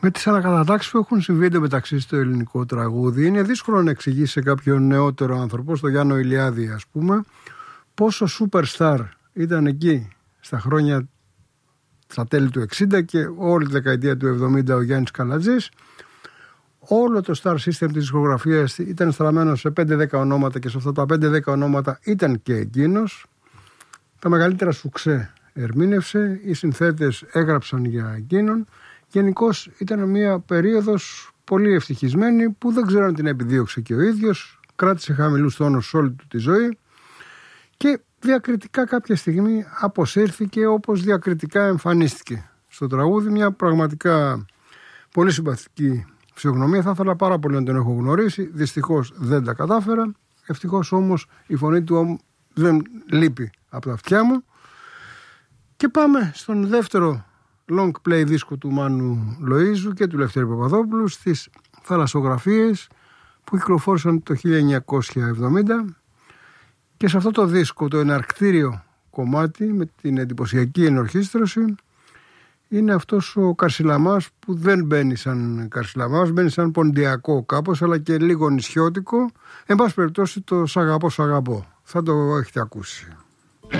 Με τις ανακατατάξεις που έχουν συμβεί εντωμεταξύ στο ελληνικό τραγούδι, είναι δύσκολο να εξηγήσει σε κάποιον νεότερο άνθρωπο, στο Γιάννο Ηλιάδη ας πούμε, πόσο superstar ήταν εκεί στα χρόνια, στα τέλη του 60 και όλη τη δεκαετία του 70 ο Γιάννης Καλατζής. Όλο το star system της δισκογραφίας ήταν στραμμένο σε 5-10 ονόματα και σε αυτά τα 5-10 ονόματα ήταν και εκείνος. Τα μεγαλύτερα σουξέ ερμήνευσε, οι συνθέτες έγραψαν για εκείνον. Γενικώς ήταν μια περίοδος πολύ ευτυχισμένη που δεν ξέρω αν την επιδίωξε και ο ίδιος. Κράτησε χαμηλούς τόνους όλη του τη ζωή και διακριτικά κάποια στιγμή αποσύρθηκε όπως διακριτικά εμφανίστηκε στο τραγούδι. Μια πραγματικά πολύ συμπαθητική φυσιογνωμία. Θα ήθελα πάρα πολύ να τον έχω γνωρίσει. Δυστυχώς δεν τα κατάφερα. Ευτυχώς όμως η φωνή του δεν λείπει από τα αυτιά μου. Και πάμε στον δεύτερο long play δίσκο του Μάνου Λοΐζου και του Λευτέρη Παπαδόπουλου, στις θαλασσογραφίες που κυκλοφόρησαν το 1970. Και σε αυτό το δίσκο, το εναρκτήριο κομμάτι με την εντυπωσιακή ενορχήστρωση, είναι αυτός ο Καρσιλαμάς που δεν μπαίνει σαν Καρσιλαμάς, μπαίνει σαν ποντιακό κάπως, αλλά και λίγο νησιώτικο. Εν πάση περιπτώσει, το «Σ' αγαπώ, σ' αγαπώ». Θα το έχετε ακούσει.